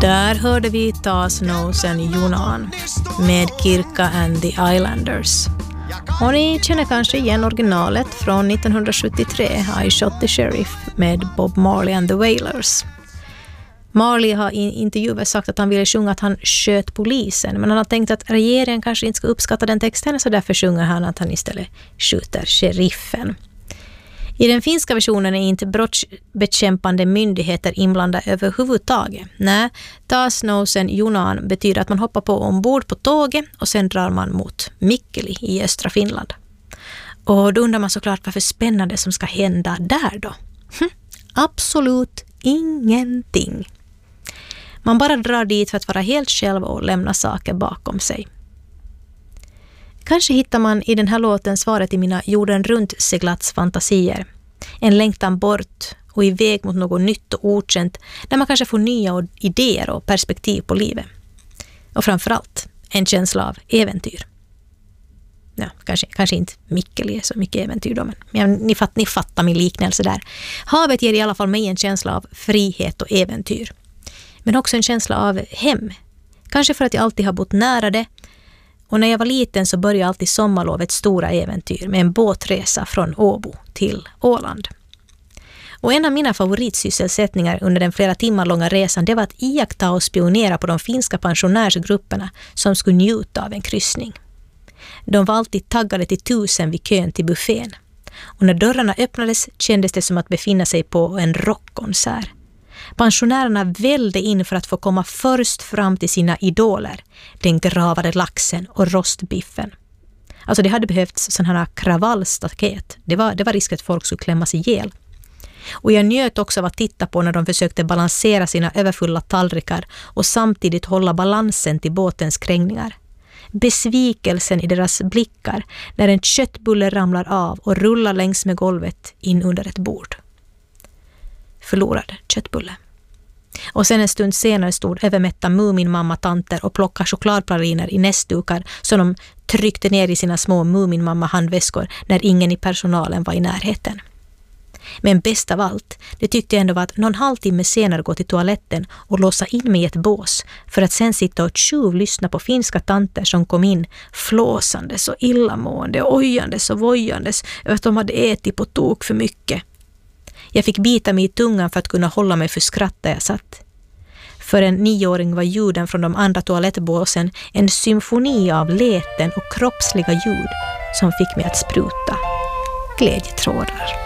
Där hörde vi Tasnosen Junan med Kirka and the Islanders. Och ni känner kanske igen originalet från 1973, I Shot the Sheriff med Bob Marley and the Wailers. Marley har i intervjuer sagt att han ville sjunga att han sköt polisen, men han har tänkt att regeringen kanske inte ska uppskatta den texten, så därför sjunger han att han istället skjuter sheriffen. I den finska versionen är inte brottsbekämpande myndigheter inblandade överhuvudtaget. Nej, Tasnosen Junan betyder att man hoppar på ombord på tåget och sen drar man mot Mikkeli i östra Finland. Och då undrar man såklart varför spännande som ska hända där då. Absolut ingenting. Man bara drar dit för att vara helt själv och lämna saker bakom sig. Kanske hittar man i den här låten svaret i mina jorden runt seglatsfantasier. En längtan bort och iväg mot något nytt och okänt där man kanske får nya idéer och perspektiv på livet. Och framförallt en känsla av äventyr. Ja, kanske inte Mikkeli är så mycket äventyr då, men ni fattar min liknelse där. Havet ger i alla fall mig en känsla av frihet och äventyr. Men också en känsla av hem. Kanske för att jag alltid har bott nära det. Och när jag var liten så började alltid sommarlovets stora äventyr med en båtresa från Åbo till Åland. Och en av mina favoritsysselsättningar under den flera timmar långa resan, det var att iaktta och spionera på de finska pensionärsgrupperna som skulle njuta av en kryssning. De var alltid taggade till 1000 vid kön till buffén. Och när dörrarna öppnades kändes det som att befinna sig på en rockkonsert. Pensionärerna välde in för att få komma först fram till sina idoler, den gravade laxen och rostbiffen. Alltså det hade behövts sådana här kravallstaket. Det var risk att folk skulle klämmas ihjäl. Och jag njöt också av att titta på när de försökte balansera sina överfulla tallrikar och samtidigt hålla balansen till båtens krängningar. Besvikelsen i deras blickar när en köttbulle ramlar av och rullar längs med golvet in under ett bord. Förlorad köttbulle. Och sen en stund senare stod övermätta Muminmamma-tanter och plockade chokladpraliner i näsdukar som de tryckte ner i sina små Muminmamma-handväskor när ingen i personalen var i närheten. Men bäst av allt, det tyckte jag ändå var att någon halvtimme senare gå till toaletten och låsa in mig i ett bås för att sen sitta och tjuvlyssna på finska tanter som kom in flåsandes och illamående och ojandes och vojandes över att de hade ätit på tok för mycket. Jag fick bita mig i tungan för att kunna hålla mig för skratt där jag satt. För en 9-åring var ljuden från de andra toalettbåsen en symfoni av läten och kroppsliga ljud som fick mig att spruta glädjetrådar.